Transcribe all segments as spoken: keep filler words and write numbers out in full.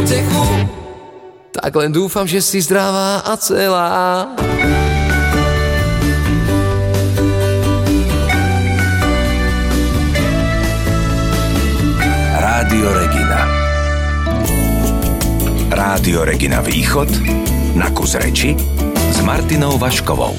útechu, tak len dúfam, že si zdravá a celá. Rádio Regina. Rádio Regina Východ na kus reči s Martinou Vaškovou.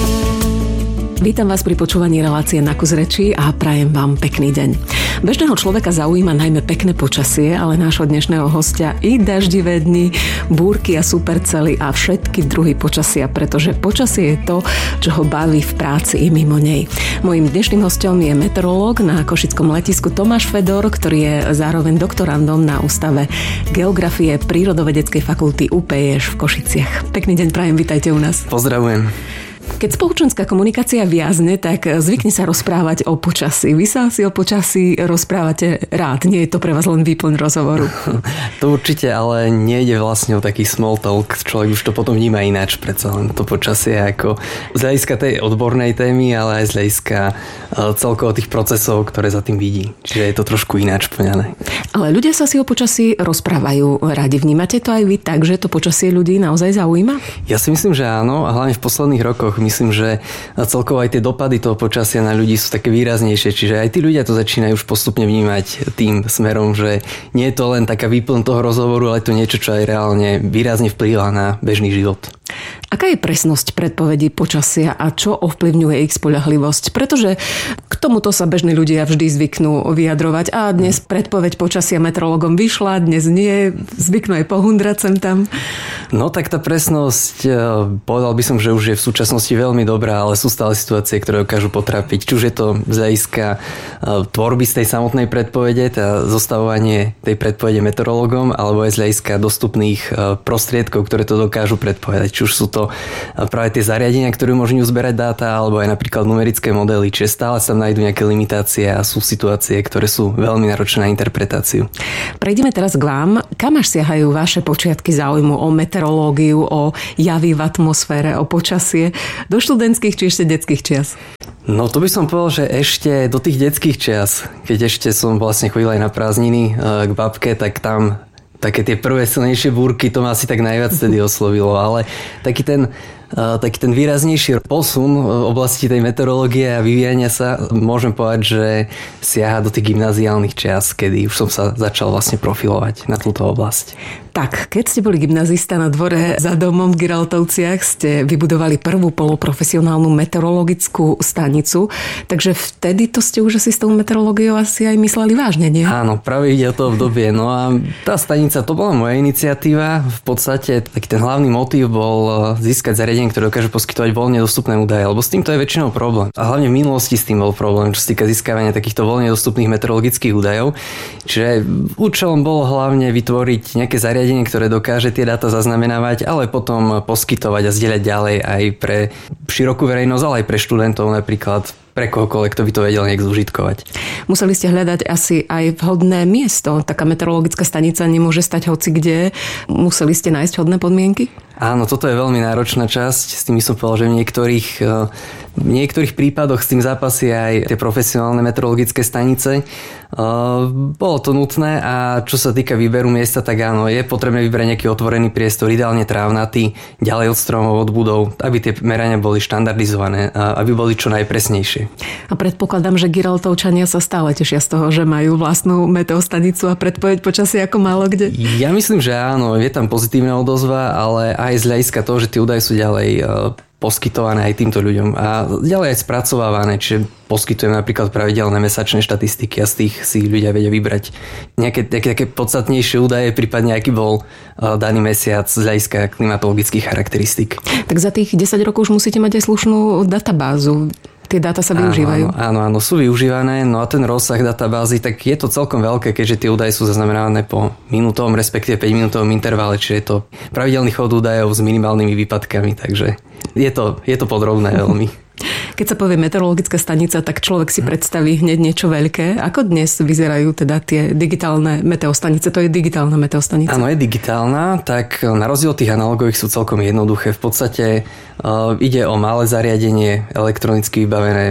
Vítam vás pri počúvaní relácie Na kus reči a prajem vám pekný deň. Bežného človeka zaujíma najmä pekné počasie, ale nášho dnešného hostia i daždivé dni, búrky a supercely a všetky druhy počasia, pretože počasie je to, čo ho baví v práci i mimo nej. Mojím dnešným hostom je meteorológ na košickom letisku Tomáš Fedor, ktorý je zároveň doktorandom na Ústave geografie Prírodovedeckej fakulty ú pé ješ v Košiciach. Pekný deň prajem, vítajte u nás. Pozdravujem. Keď spoločenská komunikácia viazne, tak zvykne sa rozprávať o počasí. Vy sa asi o počasí rozprávate rád. Nie je to pre vás len výplň rozhovoru. To určite, ale nejde vlastne o taký small talk. Človek už to potom vníma ináč, predsa len to počasie ako z hľadiska tej odbornej témy, ale aj z hľadiska celkovo tých procesov, ktoré za tým vidí. Čiže je to trošku ináč poňané. Ale ľudia sa si o počasí rozprávajú radi. Vnímate to aj vy tak, že to počasie ľudí naozaj zaujíma? Ja si myslím, že áno, a hlavne v posledných rokoch myslím, že celkovo aj tie dopady toho počasia na ľudí sú také výraznejšie, čiže aj tí ľudia to začínajú už postupne vnímať tým smerom, že nie je to len taká výplň toho rozhovoru, ale to niečo, čo aj reálne výrazne vplýva na bežný život. Aká je presnosť predpovedí počasia a čo ovplyvňuje ich spoľahlivosť? Pretože k tomuto sa bežní ľudia vždy zvyknú vyjadrovať. A dnes predpoveď počasia meteorologom vyšla, dnes nie, zvyknú aj pohundrať sem tam. No tak tá presnosť, povedal by som, že už je v súčasnosti veľmi dobrá, ale sú stále situácie, ktoré dokážu potrápiť. Či už je to z hľadiska tvorby z tej samotnej predpovede, tá zostavovanie tej predpovede meteorologom, alebo aj z hľadiska dostupných prostriedkov, ktoré to dokážu predpovedať. Či už sú to práve tie zariadenia, ktoré umožňujú zberať dáta, alebo aj napríklad numerické modely, čiže stále sa nájdú nejaké limitácie a sú situácie, ktoré sú veľmi náročné na interpretáciu. Prejdeme teraz k vám. Kam až siahajú vaše počiatky záujmu o meteorológiu, o javy v atmosfére, o počasie? Do študentských či ešte detských čias? No to by som povedal, že ešte do tých detských čias, keď ešte som vlastne chodil aj na prázdniny k babke, tak tam také tie prvé silnejšie búrky, to ma asi tak najviac tedy oslovilo, ale taký ten, taký ten výraznejší posun v oblasti tej meteorológie a vyvíjania sa, môžem povedať, že siaha do tých gymnáziálnych čias, kedy už som sa začal vlastne profilovať na túto oblasť. Tak, keď ste boli gymnazista na dvore za domom v Giraltovciach, ste vybudovali prvú poloprofesionálnu meteorologickú stanicu, takže vtedy to ste už asi s tou meteorológiou asi aj mysleli vážne, nie? Áno, práve ide o to obdobie. No a tá stanica, to bola moja iniciatíva. V podstate taký ten hlavný motív bol získať zariadenie, ktoré dokáže poskytovať voľne dostupné údaje, lebo s týmto je väčšinou problém. A hlavne v minulosti s tým bol problém, čo sa týka získavania takýchto voľne dostupných meteorologických údajov. Čiže účelom bolo hlavne vytvoriť nejaké zariadenie, ktoré dokáže tie dáta zaznamenávať, ale potom poskytovať a zdieľať ďalej aj pre širokú verejnosť, ale aj pre študentov napríklad, pre kohokoľvek, kto by to vedel nejak zúžitkovať. Museli ste hľadať asi aj vhodné miesto. Taká meteorologická stanica nemôže stať hoci kde. Museli ste nájsť vhodné podmienky? Áno, toto je veľmi náročná časť. S tým som povedal, že v niektorých, v niektorých prípadoch s tým zápasia aj tie profesionálne meteorologické stanice. Bolo to nutné a čo sa týka výberu miesta, tak áno, je potrebné vybrať nejaký otvorený priestor, ideálne trávnatý, ďalej od stromov, od budov, aby tie merania boli štandardizované a aby boli čo najpresnejšie. A predpokladám, že Giraltovčania sa stále tešia z toho, že majú vlastnú meteostanicu a predpoveď počasia ako málo kde. Ja myslím, že áno, je tam pozitívna odozva, ale aj z hľadiska toho, že tie údaje sú ďalej poskytované aj týmto ľuďom a ďalej aj spracovávané, čiže poskytujeme napríklad pravidelné mesačné štatistiky a z tých si ľudia vedia vybrať nejaké, nejaké také podstatnejšie údaje, prípadne aký bol daný mesiac z hľadiska klimatologických charakteristík. Tak za tých desať rokov už musíte mať aj slušnú databázu. Tie dáta sa využívajú. Áno, áno, áno, sú využívané, no a ten rozsah databázy, tak je to celkom veľké, keďže tie údaje sú zaznamenávané po minútovom, respektíve päť minútovom intervale, čiže je to pravidelný chod údajov s minimálnymi výpadkami, takže je to, je to podrobné veľmi. Keď sa povie meteorologická stanica, tak človek si predstaví hneď niečo veľké. Ako dnes vyzerajú teda tie digitálne meteostanice? To je digitálna meteostanica. Áno, je digitálna, tak na rozdiel tých analogových sú celkom jednoduché. V podstate uh, ide o malé zariadenie, elektronicky vybavené.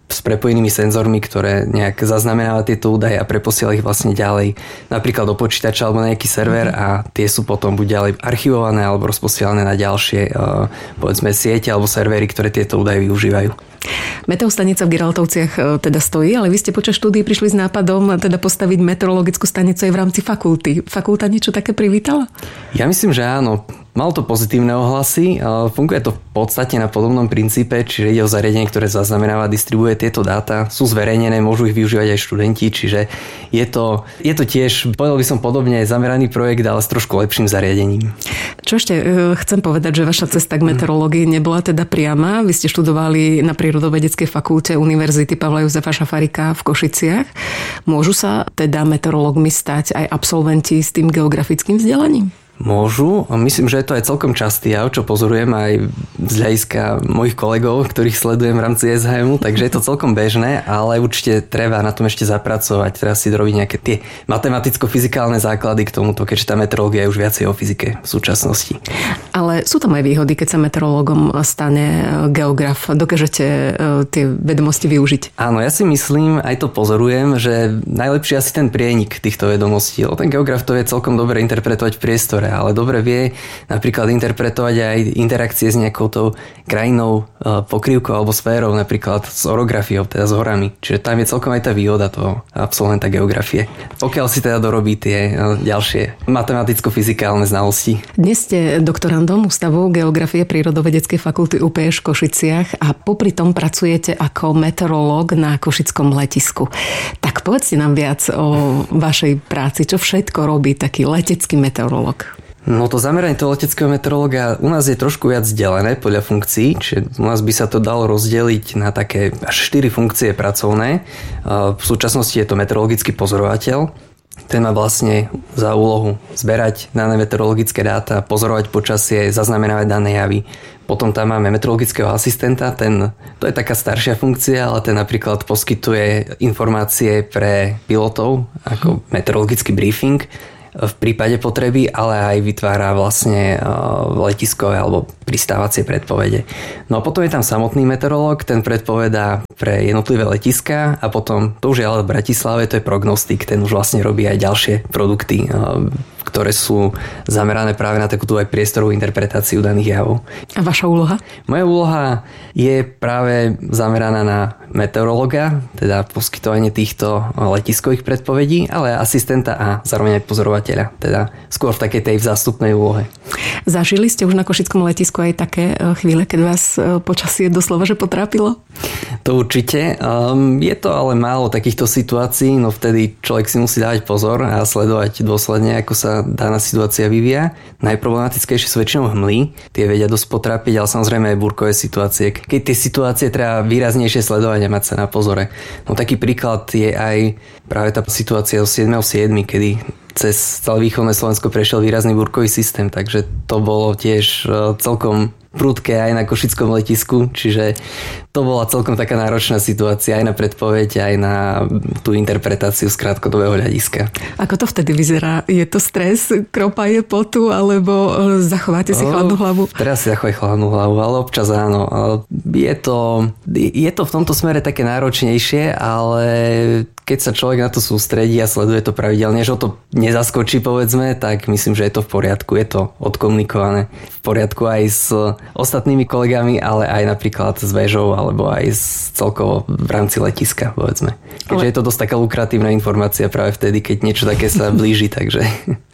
s prepojenými senzormi, ktoré nejak zaznamenáva tieto údaje a preposiela ich vlastne ďalej napríklad do počítača alebo na nejaký server a tie sú potom buď ďalej archivované alebo rozposielané na ďalšie povedzme siete alebo servery, ktoré tieto údaje využívajú. Meteostanica v Giraltovciach teda stojí, ale vy ste počas štúdií prišli s nápadom teda postaviť meteorologickú stanicu aj v rámci fakulty. Fakulta niečo také privítala? Ja myslím, že áno. Malo to pozitívne ohlasy, funguje to v podstate na podobnom princípe, čiže ide o zariadenie, ktoré zaznamenáva a distribuuje tieto dáta, sú zverejnené, môžu ich využívať aj študenti, čiže je to, je to tiež, povedal by som podobne, zameraný projekt, ale s trošku lepším zariadením. Čo ešte chcem povedať, že vaša cesta k meteorológii nebola teda priama. Vy ste študovali na Prírodovedeckej fakulte Univerzity Pavla Jozefa Šafárika v Košiciach. Môžu sa teda meteorológmi stať aj absolventi s tým geografickým vzdelaním? Môžu. Myslím, že je to aj celkom častý jav, čo pozorujem aj z hľadiska mojich kolegov, ktorých sledujem v rámci es há emu, takže je to celkom bežné, ale určite treba na tom ešte zapracovať, treba si dorobiť nejaké tie matematicko-fyzikálne základy k tomuto, keďže tá meteorológia je už viacej o fyzike v súčasnosti. Ale sú tam aj výhody, keď sa meteorológom stane geograf. Dokážete tie vedomosti využiť? Áno, ja si myslím, aj to pozorujem, že najlepší asi ten prienik týchto vedomostí. Ten geograf to vie celkom dobre interpretovať v priestore, ale dobre vie napríklad interpretovať aj interakcie s nejakou tou krajinou, pokrývkou alebo sférou, napríklad s orografiou, teda s horami. Čiže tam je celkom aj tá výhoda toho absolventa geografie. Pokiaľ si teda dorobí tie ďalšie matematicko-fyzikálne znalosti. Dnes ste doktorandom Ústavu geografie Prírodovedeckej fakulty ú pé eš v Košiciach a popri tom pracujete ako meteorológ na košickom letisku. Tak povedzte nám viac o vašej práci, čo všetko robí taký letecký meteorológ. No to zameranie toho leteckého meteorológa u nás je trošku viac delené podľa funkcií, čiže u nás by sa to dalo rozdeliť na také až štyri funkcie pracovné. V súčasnosti je to meteorologický pozorovateľ. Ten má vlastne za úlohu zberať dané meteorologické dáta, pozorovať počasie, zaznamenávať dané javy. Potom tam máme meteorologického asistenta, ten, to je taká staršia funkcia, ale ten napríklad poskytuje informácie pre pilotov ako meteorologický briefing v prípade potreby, ale aj vytvára vlastne letiskové alebo pristávacie predpovede. No a potom je tam samotný meteorológ, ten predpovedá pre jednotlivé letiská a potom, to už je ale v Bratislave, to je prognostik, ten už vlastne robí aj ďalšie produkty, ktoré sú zamerané práve na takúto aj priestorovú interpretáciu daných javov. A vaša úloha? Moja úloha je práve zameraná na meteorológa, teda poskytovanie týchto letiskových predpovedí, ale asistenta a zároveň aj pozorovateľa, teda skôr v takej tej vzástupnej úlohe. Zažili ste už na košickom letisku aj také chvíle, keď vás počasie doslova že potrápilo? To určite. Um, je to ale málo takýchto situácií, no vtedy človek si musí dávať pozor a sledovať dôsledne, ako sa daná situácia vyvíja. Najproblematickejšie sú väčšinou hmly, tie vedia dosť potrápiť, ale samozrejme aj búrkové situácie. Keď tie situácie treba výraznejšie sledovať a mať sa na pozore. No taký príklad je aj práve tá situácia zo siedmeho siedmeho kedy cez celé východné Slovensko prešiel výrazný búrkový systém, takže to bolo tiež celkom prudké aj na košickom letisku, čiže to bola celkom taká náročná situácia aj na predpoveď, aj na tú interpretáciu z krátkodobého hľadiska. Ako to vtedy vyzerá? Je to stres, kropaje potu, alebo zachováte si chladnú hlavu? Teraz si zachovaj chladnú hlavu, ale občas áno. Je to, je to v tomto smere také náročnejšie, ale keď sa človek na to sústredí a sleduje to pravidelne, že ho to nezaskočí, povedzme, tak myslím, že je to v poriadku, je to odkomunikované v poriadku aj s ostatnými kolegami, ale aj napríklad s väžou alebo aj s celkovo v rámci letiska, povedzme. Keďže ale... je to dosť taká lukratívna informácia práve vtedy, keď niečo také sa blíži, takže...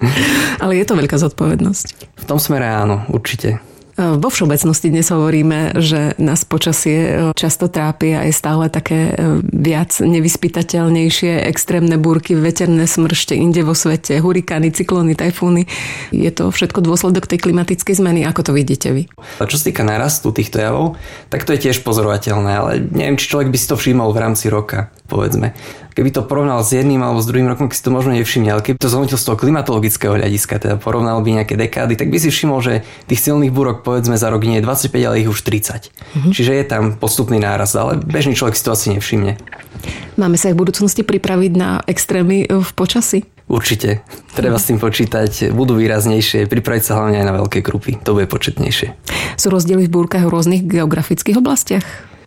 Ale je to veľká zodpovednosť. V tom smere áno, určite. Vo všeobecnosti dnes hovoríme, že nás počasie často trápi a je stále také viac nevyspytateľnejšie, extrémne búrky, veterné smršte inde vo svete, hurikány, cyklóny, tajfúny. Je to všetko dôsledok tej klimatickej zmeny, ako to vidíte vy? A čo sa týka narastu týchto javov, tak to je tiež pozorovateľné, ale neviem, či človek by si to všímal v rámci roka, povedzme. Keby to porovnal s jedným alebo s druhým rokom, keď si to možno nevšimne, ale keby to zhodnotil z toho klimatologického hľadiska, teda porovnal by nejaké dekády, tak by si všimol, že tých silných búrok povedzme za rok nie je dvadsaťpäť, ale ich už tridsať. Mm-hmm. Čiže je tam postupný nárast, ale bežný človek si to asi nevšimne. Máme sa aj v budúcnosti pripraviť na extrémy v počasí? Určite. Treba s tým počítať, budú výraznejšie, pripraviť sa hlavne aj na veľké krupy. To bude početnejšie. Sú rozdiely v búrkach v rôznych geografických oblastiach?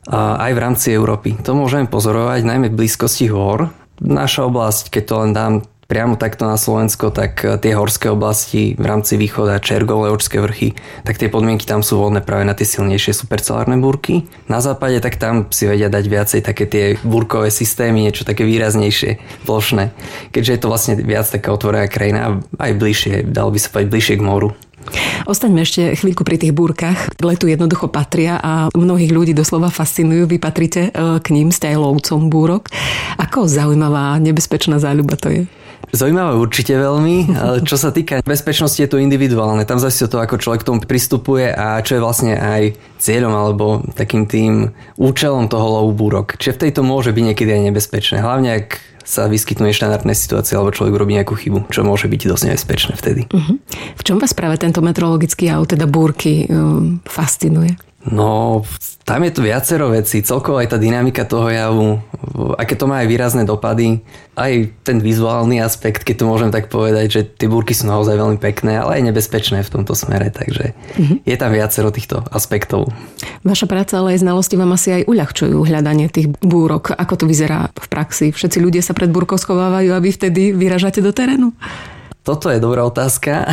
aj v rámci Európy. To môžeme pozorovať najmä v blízkosti hôr. Naša oblasť, keď to len dám priamo takto na Slovensko, tak tie horské oblasti v rámci východa, Čergov, Levočské vrchy, tak tie podmienky tam sú vhodné práve na tie silnejšie supercelárne búrky. Na západe tak tam si vedia dať viacej také tie búrkové systémy, niečo také výraznejšie, plošné. Keďže je to vlastne viac taká otvorená krajina, aj bližšie, dalo by sa povedať bližšie k moru. Ostaňme ešte chvíľku pri tých búrkach. Letu jednoducho patria a mnohých ľudí doslova fascinujú. Vy patrite k ním, ste aj lovcom búrok. Ako zaujímavá, nebezpečná záľuba to je? Zaujímavé určite veľmi, ale čo sa týka bezpečnosti, je to individuálne. Tam závisí od toho, ako človek k tomu pristupuje a čo je vlastne aj cieľom alebo takým tým účelom toho lovu búrok. Čiže v tejto môže byť niekedy aj nebezpečné. Hlavne ak sa vyskytnú štandardné situácie alebo človek robí nejakú chybu, čo môže byť dosť nebezpečné vtedy. Uh-huh. V čom vás práve tento meteorologický jav, teda búrky, um, fascinuje? No, tam je to viacero vecí. Celkovo aj tá dynamika toho javu, aké to má aj výrazné dopady, aj ten vizuálny aspekt, keď to môžem tak povedať, že tie búrky sú naozaj veľmi pekné, ale aj nebezpečné v tomto smere, takže mm-hmm. je tam viacero týchto aspektov. Vaša práca, ale aj znalosti vám asi aj uľahčujú hľadanie tých búrok. Ako to vyzerá v praxi? Všetci ľudia sa pred búrkou schovávajú a vy vtedy vyražate do terénu? Toto je dobrá otázka.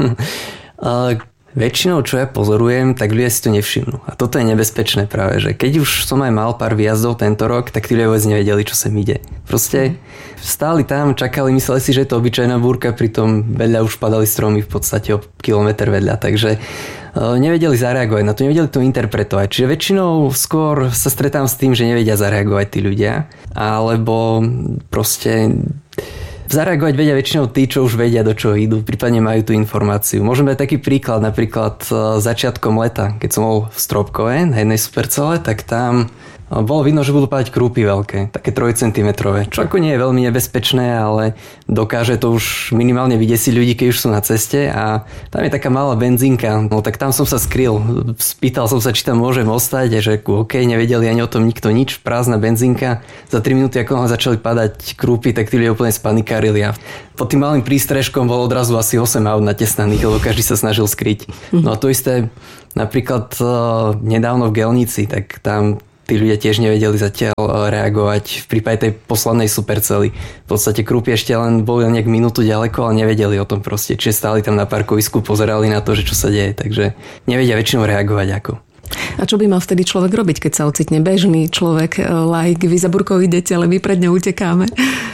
Väčšinou, čo ja pozorujem, tak ľudia si to nevšimnú. A toto je nebezpečné práve, že keď už som aj mal pár výjazdov tento rok, tak tí ľudia vôbec nevedeli, čo sem ide. Proste stáli tam, čakali, mysleli si, že je to obyčajná búrka, pritom vedľa už padali stromy v podstate o kilometr vedľa, takže nevedeli zareagovať na to, nevedeli to interpretovať. Čiže väčšinou skôr sa stretám s tým, že nevedia zareagovať tí ľudia, alebo proste zareagovať vedia väčšinou tí, čo už vedia, do čoho idú, prípadne majú tú informáciu. Môžeme dať taký príklad, napríklad začiatkom leta, keď som bol v Stropkove na jednej supercele, tak tam bolo vidno, že budú padať krúpy veľké, také trojcentimetrové, čo ako nie je veľmi nebezpečné, ale dokáže to už minimálne vydesiť ľudí, keď už sú na ceste a tam je taká malá benzínka, no tak tam som sa skryl, spýtal som sa, či tam môžem ostať a že OK, nevedeli ani o tom nikto nič, prázdna benzínka, za tri minúty ako začali padať krúpy, tak tí ľudia úplne spanikárili a pod tým malým prístrežkom bolo odrazu asi osem aut natesnaných, lebo každý sa snažil skryť. No a to isté napríklad nedávno v Gelnici, tak tam tí ľudia tiež nevedeli zatiaľ reagovať v prípade tej poslednej supercely. V podstate krúpy ešte len boli nejak minútu ďaleko, ale nevedeli o tom proste. Čiže stáli tam na parkovisku, pozerali na to, že čo sa deje. Takže nevedia väčšinou reagovať ako. A čo by mal vtedy človek robiť, keď sa ocitne bežný človek, laik, vy za burkou idete, ale my pred ňou utekáme?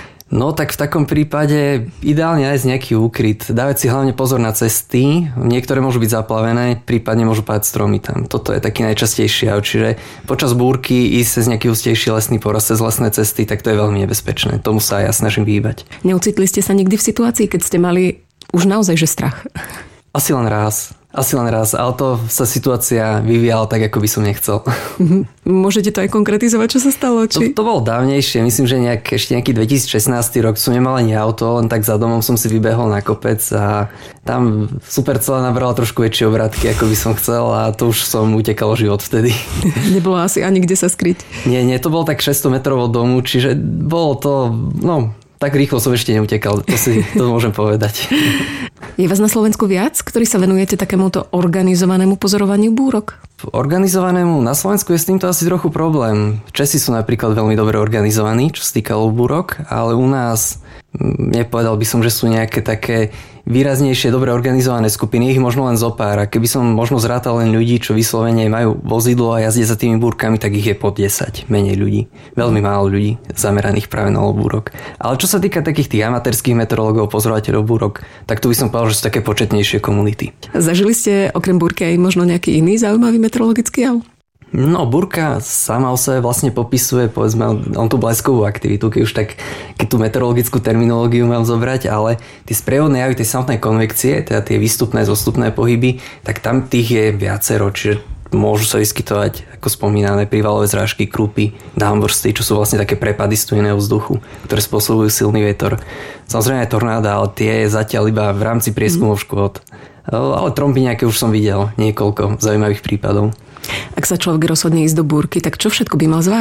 No tak v takom prípade ideálne nájsť nejaký úkryt. Dávať si hlavne pozor na cesty. Niektoré môžu byť zaplavené, prípadne môžu padať stromy tam. Toto je taký najčastejší jav. Čiže počas búrky ísť cez nejaký hustejší lesný porast, cez lesné cesty, tak to je veľmi nebezpečné. Tomu sa aj ja snažím vyhýbať. Neucitli ste sa nikdy v situácii, keď ste mali už naozaj že strach? Asi len raz. Asi len raz, ale to sa situácia vyvíjala tak, ako by som nechcel. Môžete to aj konkretizovať, čo sa stalo? Či? To, to bolo dávnejšie, myslím, že nejak, ešte nejaký dvetisícšestnásty rok som nemal ani auto, len tak za domom som si vybehol na kopec a tam supercela nabrala trošku väčšie obrátky, ako by som chcel a to už som utekal život vtedy. Nebolo asi ani kde sa skryť? Nie, nie, to bolo tak šesťsto metrov od domu, čiže bolo to, no... Tak rýchlo som ešte neutekal, to si to môžem povedať. Je vás na Slovensku viac, ktorí sa venujete takémuto organizovanému pozorovaniu búrok? Organizovanému na Slovensku je s týmto asi trochu problém. Česi sú napríklad veľmi dobre organizovaní, čo sa týka búrok, ale u nás nepovedal by som, že sú nejaké také výraznejšie, dobre organizované skupiny, ich možno len zopár. A keby som možno zrátal len ľudí, čo vyslovene majú vozidlo a jazdia za tými búrkami, tak ich je pod desať, menej ľudí. Veľmi málo ľudí zameraných práve na búrok. Ale čo sa týka takých tých amatérských meteorológov, pozorovateľov búrok, tak tu by som povedal, že sú také početnejšie komunity. Zažili ste okrem búrky aj možno nejaký iný zaujímavý meteorologický jav? No, búrka sama o sebe vlastne popisuje, povedzme, on tú bleskovú aktivitu, keď už tak, keď tú meteorologickú terminológiu mám zobrať, ale tie sprievodné javy tej samotnej konvekcie, teda tie výstupné, zostupné pohyby, tak tam tých je viacero, čiže môžu sa vyskytovať, ako spomínané, prívalové zrážky, krúpy, downbursty, čo sú vlastne také prepady studeného vzduchu, ktoré spôsobujú silný vietor. Samozrejme aj tornáda, ale tie zatiaľ iba v rámci prieskumov škôd. Ale trompy nejaké už som videl, niekoľko zaujímavých prípadov. Ak sa človek rozhodne ísť do búrky, tak čo všetko by mal zvážiť?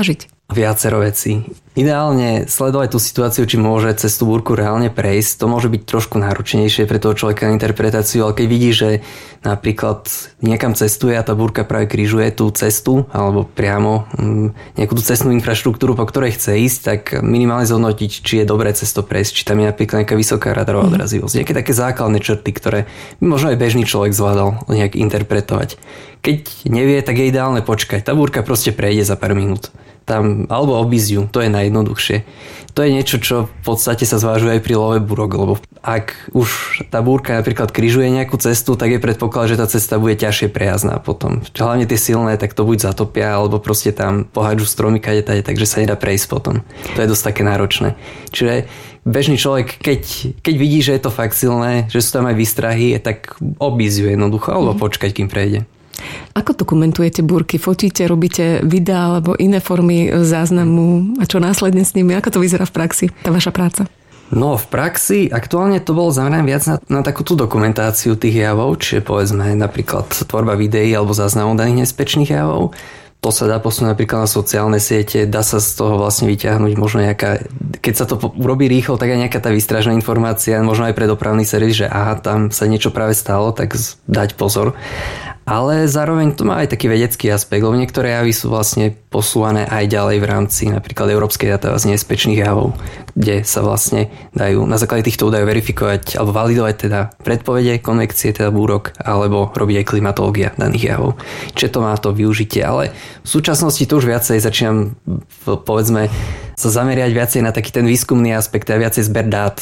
Viacero vecí. Ideálne sledovať tú situáciu, či môže cez tú búrku reálne prejsť. To môže byť trošku náročnejšie pre toho človeka na interpretáciu, ale keď vidí, že napríklad niekam cestuje a tá búrka práve križuje tú cestu alebo priamo nejakú tú cestnú infraštruktúru, po ktorej chce ísť, tak minimálne zhodnotiť, či je dobré cesto prejsť, či tam je napríklad nejaká vysoká radarová odrazivosť. Nejaké také základné črty, ktoré možno aj bežný človek zvládal nejak interpretovať. Keď nevie, tak je ideálne počkať. Tá búrka proste prejde za pár minút. Tam, alebo obísť ju, to je najjednoduchšie. To je niečo, čo v podstate sa zvážuje aj pri love búrok, lebo ak už tá búrka napríklad križuje nejakú cestu, tak je predpoklad, že tá cesta bude ťažšie prejazdná potom. Hlavne tie silné, tak to buď zatopia, alebo proste tam pohádžu stromy kade tade, takže sa nedá prejsť potom. To je dosť také náročné. Čiže bežný človek, keď, keď vidí, že je to fakt silné, že sú tam aj výstrahy, tak obísť ju jednoducho, alebo počkať, kým prejde. Ako dokumentujete búrky? Fotíte, robíte videá alebo iné formy záznamu a čo následne s nimi? Ako to vyzerá v praxi, tá vaša práca? No v praxi aktuálne to bolo zamerané viac na, na takúto dokumentáciu tých javov, čiže povedzme napríklad tvorba videí alebo záznamov daných nebezpečných javov. To sa dá posunúť napríklad na sociálne siete, dá sa z toho vlastne vyťahnuť možno nejaká, keď sa to urobí rýchlo, tak aj nejaká tá výstražná informácia, možno aj pre dopravný servis, že aha, tam sa niečo práve stalo, tak dať pozor. Ale zároveň to má aj taký vedecký aspekt, lebo niektoré javy sú vlastne posúvané aj ďalej v rámci napríklad Európskej databázy nebezpečných javov, kde sa vlastne dajú na základe týchto údajov verifikovať alebo validovať teda predpovede, konvekcie, teda búrok, alebo robiť aj klimatológia daných javov. Čiže to má to využitie, ale v súčasnosti to už viacej začínam povedzme sa zameriať viacej na taký ten výskumný aspekt a viacej zber dát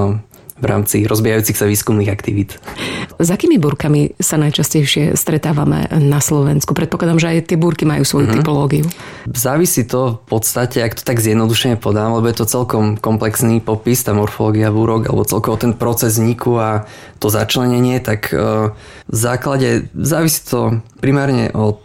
v rámci rozbiehajúcich sa výskumných aktivít. S akými búrkami sa najčastejšie stretávame na Slovensku? Predpokladám, že aj tie búrky majú svoju mm-hmm. typológiu. Závisí to v podstate, ak to tak zjednodušene podám, lebo je to celkom komplexný popis, tá morfológia búrok, alebo celkovo ten proces vzniku a to začlenenie, tak v základe závisí to primárne od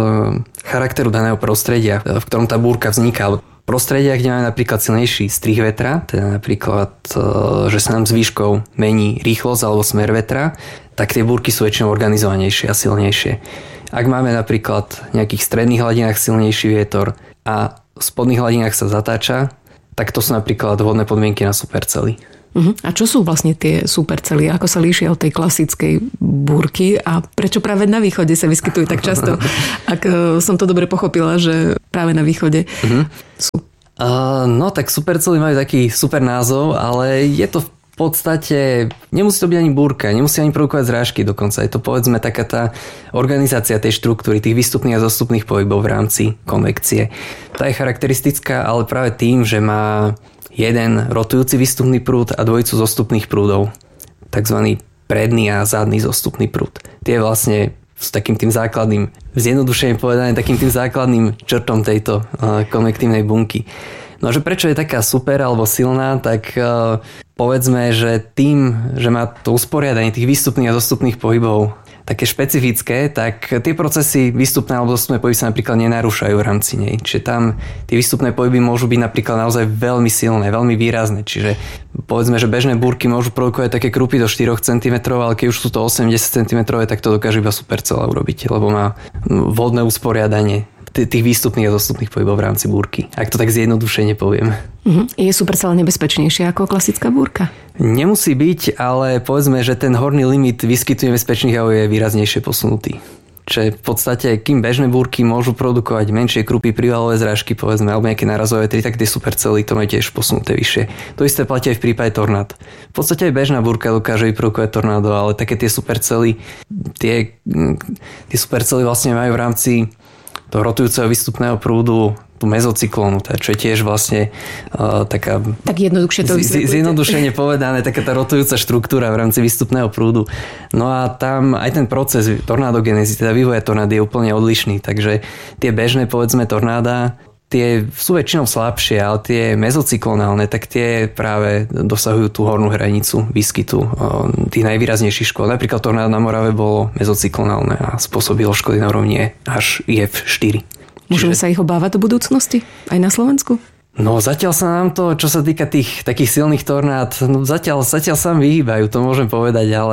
charakteru daného prostredia, v ktorom tá búrka vzniká. Prostredia, kde máme napríklad silnejší strih vetra, teda napríklad, že sa nám s výškou mení rýchlosť alebo smer vetra, tak tie búrky sú väčšinou organizovanejšie a silnejšie. Ak máme napríklad v nejakých stredných hladinách silnejší vietor a v spodných hladinách sa zatáča, tak to sú napríklad vhodné podmienky na supercely. Uh-huh. A čo sú vlastne tie supercely? Ako sa líšia od tej klasickej búrky a prečo práve na východe sa vyskytujú tak často? Ak som to dobre pochopila, že práve na východe uh-huh. sú. Uh, no tak supercely majú taký super názov, ale je to v podstate, nemusí to byť ani búrka, nemusí ani produkovať zrážky dokonca. Je to povedzme taká tá organizácia tej štruktúry, tých výstupných a zostupných pohybov v rámci konvekcie. Tá je charakteristická, ale práve tým, že má jeden rotujúci výstupný prúd a dvojicu zostupných prúdov. Takzvaný predný a zadný zostupný prúd. Tie vlastne s takým tým základným, zjednodušene povedané, takým tým základným črtom tejto uh, konvektívnej bunky. No a že prečo je taká super alebo silná, tak uh, povedzme, že tým, že má to usporiadanie tých výstupných a zostupných pohybov také špecifické, tak tie procesy výstupné alebo zostupné pohyby sa napríklad nenarúšajú v rámci nej. Čiže tam tie výstupné pohyby môžu byť napríklad naozaj veľmi silné, veľmi výrazné. Čiže povedzme, že bežné búrky môžu produkovať také krupy do štyri centimetre, ale keď už sú to osem až desať centimetrov, tak to dokáže iba supercela urobiť, lebo má vhodné usporiadanie tých výstupných a dostupných pohybov v rámci búrky. Ak to tak zjednodušene poviem. Uh-huh. Je supercela nebezpečnejšia ako klasická búrka? Nemusí byť, ale povedzme, že ten horný limit výskytu nebezpečných javov je výraznejšie posunutý. Čiže v podstate, kým bežné búrky môžu produkovať menšie krupy, prívalové zrážky, povedzme, alebo nejaké nárazové vetry, tak tie supercely to majú tiež posunuté vyššie. To isté platí aj v prípade tornád. V podstate aj bežná búrka dokáže vyprodukovať tornádo, ale také tie supercely, tie, tie supercely vlastne majú v rámci toho rotujúceho výstupného prúdu tú mezocyklónu, čo je tiež vlastne uh, taká... Tak jednoduchšie to vysvetlíte. Zjednodušene povedané, taká tá rotujúca štruktúra v rámci výstupného prúdu. No a tam aj ten proces tornádogenézy, teda vývoja tornády je úplne odlišný, takže tie bežné, povedzme, tornáda, tie sú väčšinou slabšie, ale tie mezocyklonálne, tak tie práve dosahujú tú hornú hranicu výskytu tých najvýraznejších škôd. Napríklad tornádo na Morave bolo mezocyklonálne a spôsobilo škody na úrovni až í ef štyri. Môžeme Čiže... sa ich obávať do budúcnosti? Aj na Slovensku? No zatiaľ sa nám to, čo sa týka tých takých silných tornád, no zatiaľ, zatiaľ sa vyhýbajú, to môžem povedať, ale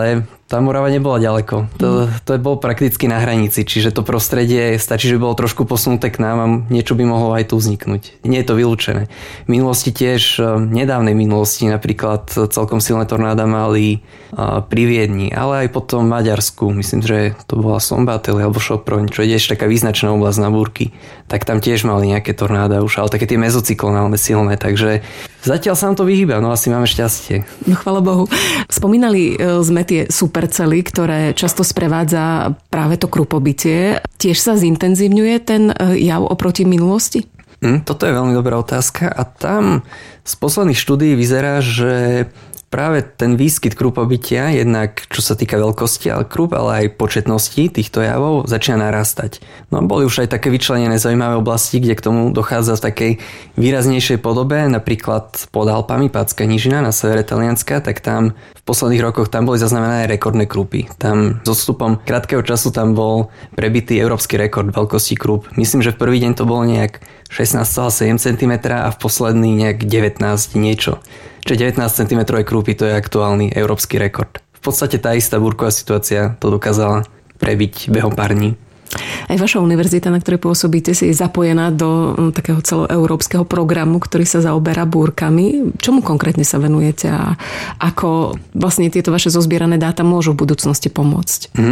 Tá Morava nebola ďaleko. To, to bol prakticky na hranici, čiže to prostredie stačí, že bolo trošku posunuté k nám a niečo by mohlo aj tu vzniknúť. Nie je to vylúčené. V minulosti tiež, nedávnej minulosti napríklad celkom silné tornáda mali pri Viedni, ale aj potom v Maďarsku. Myslím, že to bola Szombathely alebo Sopron, čo je tiež taká význačná oblasť na búrky. Tak tam tiež mali nejaké tornáda už, ale také tie mezocyklonálne silné, takže zatiaľ sa nám to vyhýba, no asi máme šťastie. No chvála Bohu. Spomínali sme tie supercely, ktoré často sprevádza práve to krupobytie. Tiež sa zintenzívňuje ten jav oproti minulosti? Hm, toto je veľmi dobrá otázka a tam z posledných štúdií vyzerá, že práve ten výskyt krupobytia, jednak čo sa týka veľkosti ale krup, ale aj početnosti týchto javov, začína narastať. No boli už aj také vyčlenené zaujímavé oblasti, kde k tomu dochádza v takej výraznejšej podobe, napríklad pod Alpami, Pádzka nížina na severe Talianska, tak tam v posledných rokoch tam boli zaznamenané rekordné krupy. Tam s odstupom krátkeho času tam bol prebitý európsky rekord veľkosti krup. Myslím, že v prvý deň to bolo nejak šestnásť celá sedem centimetra a v posledný nejak devätnásť niečo. Čiže devätnásť centimetrov krúpy, to je aktuálny európsky rekord. V podstate tá istá búrková situácia to dokázala prebiť behom pár dní. Aj vaša univerzita, na ktorej pôsobíte, si je zapojená do takého celoeurópskeho programu, ktorý sa zaoberá búrkami. Čomu konkrétne sa venujete a ako vlastne tieto vaše zozbierané dáta môžu v budúcnosti pomôcť? Mm.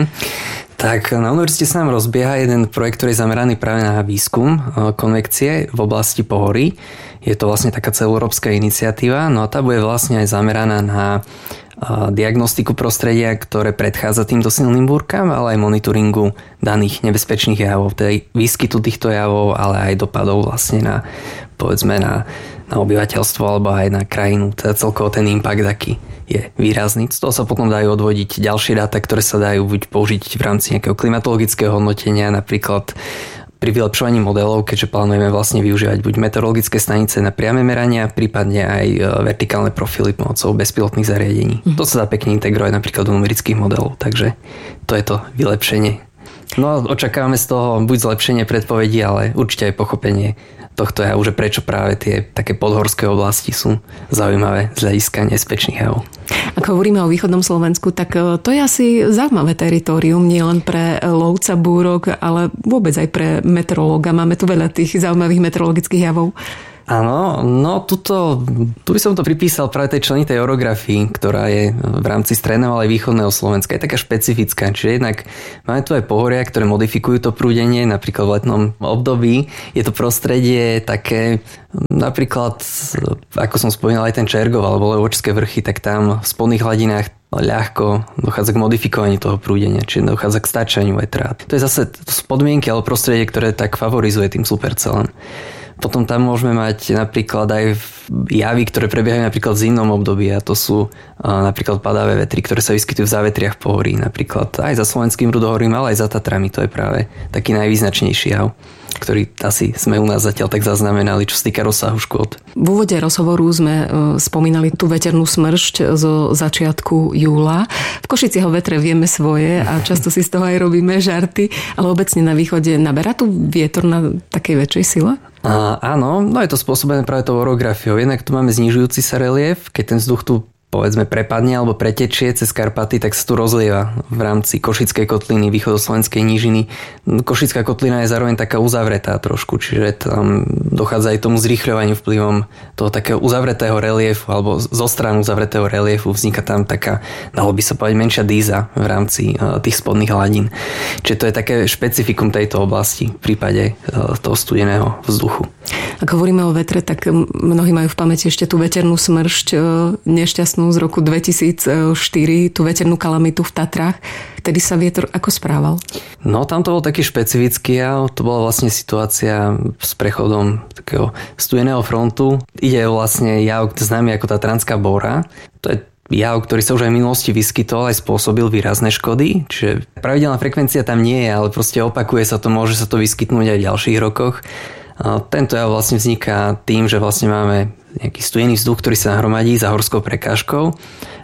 Tak na univerzite sa nám rozbieha jeden projekt, ktorý je zameraný práve na výskum konvekcie v oblasti pohorí. Je to vlastne taká celoeurópska iniciatíva, no a tá bude vlastne aj zameraná na diagnostiku prostredia, ktoré predchádza týmto silným búrkam, ale aj monitoringu daných nebezpečných javov, teda výskytu týchto javov, ale aj dopadov vlastne na, povedzme, na, na obyvateľstvo alebo aj na krajinu. Teda celkovo ten impact aký je výrazný. Z toho sa potom dajú odvodiť ďalšie dáta, ktoré sa dajú buď použiť v rámci nejakého klimatologického hodnotenia, napríklad pri vylepšovaní modelov, keďže plánujeme vlastne využívať buď meteorologické stanice na priame merania, prípadne aj vertikálne profily pomocou bezpilotných zariadení. Mm. To sa dá pekne integrovať napríklad do numerických modelov, takže to je to vylepšenie. No a očakávame z toho buď zlepšenie predpovedí, ale určite aj pochopenie tohto javu, že prečo práve tie také podhorské oblasti sú zaujímavé z hľadiska nebezpečných javov. Ak hovoríme o východnom Slovensku, tak to je asi zaujímavé teritórium, nie len pre lovca búrok, ale vôbec aj pre meteorológa. Máme tu veľa tých zaujímavých meteorologických javov. Áno, no tuto, tu by som to pripísal práve tej členitej orografii, ktorá je v rámci stredného, ale aj východného Slovenska. Je taká špecifická, čiže jednak máme tu aj pohoria, ktoré modifikujú to prúdenie, napríklad v letnom období. Je to prostredie také, napríklad, ako som spomínal, aj ten Čergov alebo Levočské vrchy, tak tam v spodných hladinách ľahko dochádza k modifikovaniu toho prúdenia, čiže dochádza k stáčaniu vetra. To je zase podmienky alebo prostredie, ktoré tak favorizuje tým supercelom. Potom tam môžeme mať napríklad aj javy, ktoré prebiehajú napríklad v zimnom období a to sú napríklad padavé vetry, ktoré sa vyskytujú v závetriach pohorí, napríklad aj za Slovenským rudohorím, ale aj za Tatrami. To je práve taký najvýznačnejší jav, ktorý asi sme u nás zatiaľ tak zaznamenali, čo sa týka rozsahu škôd. V úvode rozhovoru sme spomínali tú veternú smršť zo začiatku júla. V Košiciach o vetre vieme svoje a často si z toho aj robíme žarty, ale obecne na východe naberá tu vietor na takej väčšej sile? A, áno, no je to spôsobené práve tou orografiou. Jednak tu máme znižujúci sa relief, keď ten vzduch tu povedzme prepadne alebo pretečie cez Karpaty, tak sa tu rozlieva v rámci Košickej kotliny, východoslovenskej nížiny. Košická kotlina je zároveň taká uzavretá trošku, čiže tam dochádza aj tomu zrýchľovaniu vplyvom toho takého uzavretého reliefu alebo zo strany uzavretého reliefu vzniká tam taká, dalo by sa povedať, menšia dýza v rámci tých spodných hladín. Čiže to je také špecifikum tejto oblasti v prípade toho studeného vzduchu. Ak hovoríme o vetre, tak mnohí majú v pamäti ešte tú veternú smršť nešťastnú z roku dvetisícštyri, tú veternú kalamitu v Tatrách. Vtedy sa vietor ako správal? No, tam to bol taký špecifický jav. To bola vlastne situácia s prechodom takého studeného frontu. Ide vlastne jav známy ako Tatranská búra. To je jav, ktorý sa už aj v minulosti vyskytol, aj spôsobil výrazné škody. Čiže pravidelná frekvencia tam nie je, ale proste opakuje sa to, môže sa to vyskytnúť aj v ďalších rokoch. A tento jav vlastne vzniká tým, že vlastne máme nejaký studený vzduch, ktorý sa nahromadí za horskou prekážkou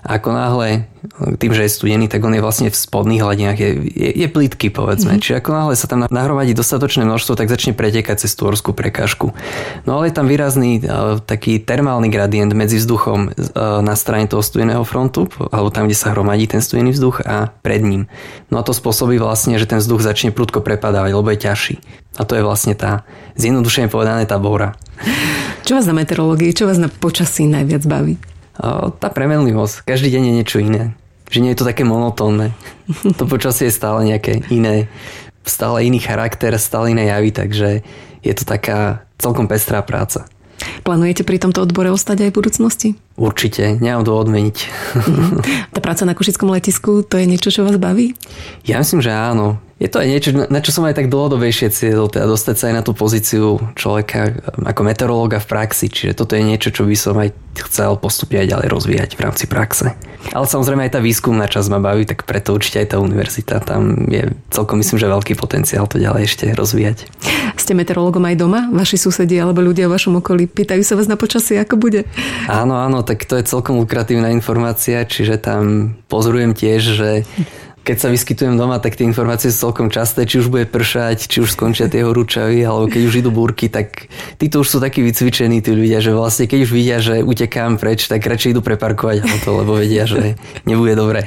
A ako náhle, tým, že je studený, tak on je vlastne v spodných hladinách, je, je, je plytký, povedzme. Mm-hmm. Čiže ako náhle sa tam nahromadí dostatočné množstvo, tak začne pretekať cez tú horskú prekážku. No ale je tam výrazný uh, taký termálny gradient medzi vzduchom uh, na strane toho studeného frontu, alebo tam, kde sa hromadí ten studený vzduch a pred ním. No a to spôsobí vlastne, že ten vzduch začne prudko prepadávať, lebo je ťažší. A to je vlastne tá, zjednodušene povedané, tá búra. Čo vás na meteorológii, čo vás na počasí najviac baví? Tá premenlivosť. Každý deň je niečo iné. Že nie je to také monotónne. To počasie je stále nejaké iné. Stále iný charakter, stále iné javy, takže je to taká celkom pestrá práca. Plánujete pri tomto odbore ostať aj v budúcnosti? Určite, nemám dôvod meniť. Mm-hmm. Tá práca na Košickom letisku, to je niečo, čo vás baví? Ja myslím, že áno. Je to aj niečo, na čo som aj tak dlhodobejšie cieľ, teda dostať sa aj na tú pozíciu človeka ako meteorológa v praxi. Čiže toto je niečo, čo by som aj chcel postupne aj ďalej rozvíjať v rámci praxe. Ale samozrejme aj tá výskumná časť ma baví, tak preto určite aj tá univerzita. Tam je celkom, myslím, že veľký potenciál to ďalej ešte rozvíjať. Ste meteorológom aj doma? Vaši susedia alebo ľudia v vašom okolí pýtajú sa vás na počasie, ako bude? Áno, áno, tak to je celkom lukratívna informácia, čiže tam pozorujem tiež, že keď sa vyskytujem doma, tak tie informácie sú celkom časté, či už bude pršať, či už skončia tie horúčavy, alebo keď už idú búrky, tak títo už sú takí vycvičení tí ľudia, že vlastne keď už vidia, že utekám preč, tak radšej idú preparkovať auto, lebo vedia, že nebude dobre.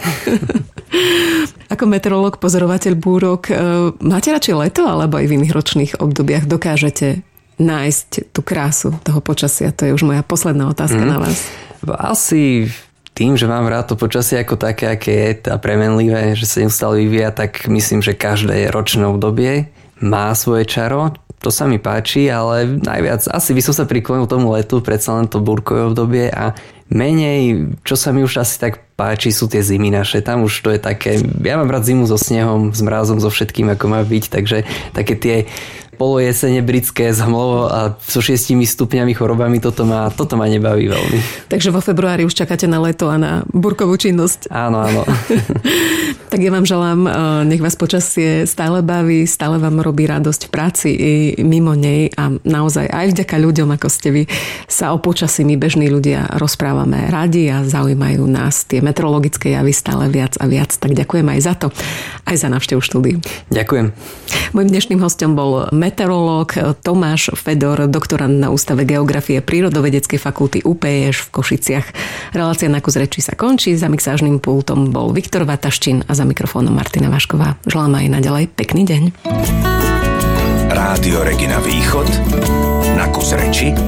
Ako meteorológ, pozorovateľ búrok, máte radšej leto, alebo aj v iných ročných obdobiach dokážete nájsť tú krásu toho počasia? To je už moja posledná otázka mm. na vás. Asi tým, že mám rád to počasie ako také, aké je a premenlivé, že sa neustále vyvíja, tak myslím, že každé ročné obdobie má svoje čaro. To sa mi páči, ale najviac asi by som sa priklonil tomu letu, predsa len to búrkové obdobie a menej, čo sa mi už asi tak páči, sú tie zimy naše. Tam už to je také, ja mám rád zimu so snehom, s mrázom, so všetkým, ako má byť, takže také tie polojesene britské s hmlou a so šiestimi stupňami chorobami, toto ma, toto ma nebaví veľmi. Takže vo februári už čakáte na leto a na búrkovú činnosť. Áno, áno. Tak ja vám želám, nech vás počasie stále baví, stále vám robí radosť v práci i mimo nej a naozaj aj vďaka ľuďom, ako ste vy, sa o počasí my bežní ľudia rozprávame radi a zaujímajú nás tie meteorologické javy stále viac a viac. Tak ďakujem aj za to, aj za návštevu štúdiu. Ďakujem. Mojím dnešným hostom bol meteorológ Tomáš Fedor, doktorand na Ústave geografie Prírodovedeckej fakulty ú pé eš v Košiciach. Relácia Na kus reči sa končí, za mixážnym pultom bol Viktor Vataščín a za mikrofónom Martina Vašková. Želám aj naďalej pekný deň. Rádio Regina Východ, Na kus reči.